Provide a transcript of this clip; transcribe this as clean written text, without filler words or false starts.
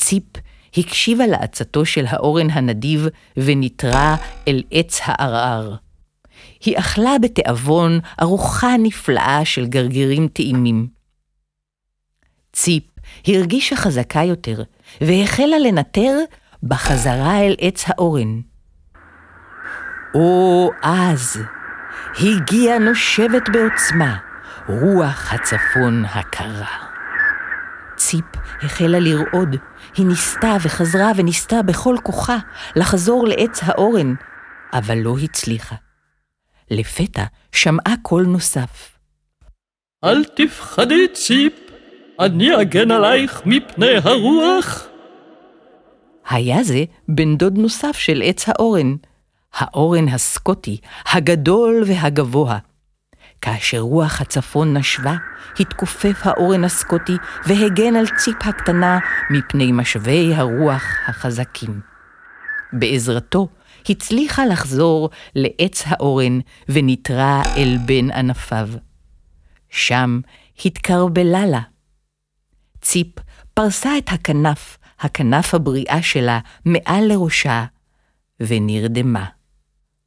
ציפ הקשיבה לעצתו של האורן הנדיב ונטרה אל עץ הערער. היא אכלה בתיאבון ארוחה נפלאה של גרגירים טעימים. ציפ הרגישה חזקה יותר והחלה לנטר בחזרה אל עץ האורן. אז הגיעה נושבת בעוצמה רוח הצפון הקרה. ציפ החלה לרעוד, היא ניסתה וחזרה וניסתה בכל כוחה לחזור לעץ האורן, אבל לא הצליחה. לפתע שמעה קול נוסף. אל תפחדי ציפ, אני אגן עלייך מפני הרוח. היה זה בן דוד נוסף של עץ האורן, האורן הסקוטי, הגדול והגבוה. כאשר רוח הצפון נשבה, התכופף האורן הסקוטי והגן על ציפ הקטנה מפני משווי הרוח החזקים. בעזרתו הצליחה לחזור לעץ האורן ונטרה אל בין ענפיו. שם התקרבלה לה. ציפ פרסה את הכנף הבריאה שלה מעל לראשה ונרדמה.